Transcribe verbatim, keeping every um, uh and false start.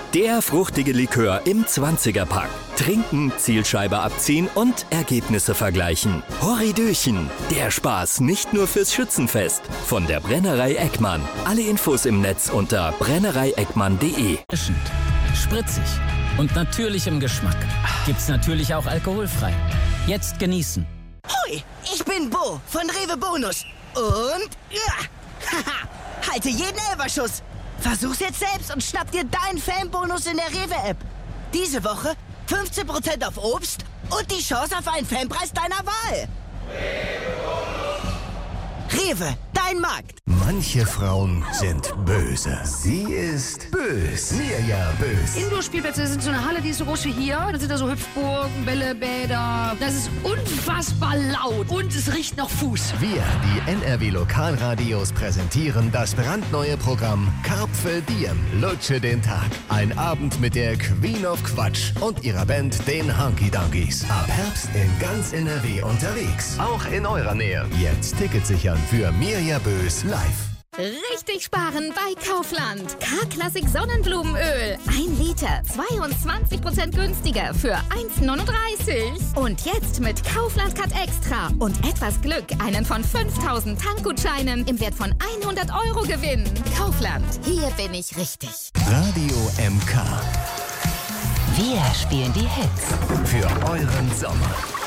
Der fruchtige Likör im zwanziger-Pack. Trinken, Zielscheibe abziehen und Ergebnisse vergleichen. Horridöchen, der Spaß nicht nur fürs Schützenfest. Von der Brennerei Eckmann. Alle Infos im Netz unter brennerei eckmann punkt de. Spritzig und natürlich im Geschmack. Gibt's natürlich auch alkoholfrei. Jetzt genießen. Hui, ich bin Bo von Rewe Bonus. Und ja, haha, halte jeden Elferschuss. Versuch's jetzt selbst und schnapp dir deinen Fanbonus in der Rewe-App. Diese Woche fünfzehn Prozent auf Obst und die Chance auf einen Fanpreis deiner Wahl. Rewe, dein Markt. Manche Frauen sind böse. Sie ist bös. Mirja Bös. Indoor-Spielplätze sind so eine Halle, die ist so groß wie hier. Da sind da so Hüpfburgen, Bälle, Bäder. Das ist unfassbar laut und es riecht nach Fuß. Wir, die N R W-Lokalradios, präsentieren das brandneue Programm Carpfe Diem. Lutsche den Tag. Ein Abend mit der Queen of Quatsch und ihrer Band, den Hunky Dunkies. Ab Herbst in ganz N R W unterwegs. Auch in eurer Nähe. Jetzt Tickets sichern für Mirja Bös live. Richtig sparen bei Kaufland. K-Klassik Sonnenblumenöl. Ein Liter, zweiundzwanzig Prozent günstiger für eins neununddreißig. Und jetzt mit Kaufland Cut Extra und etwas Glück einen von fünftausend Tankgutscheinen im Wert von hundert Euro gewinnen. Kaufland, hier bin ich richtig. Radio M K. Wir spielen die Hits. Für euren Sommer.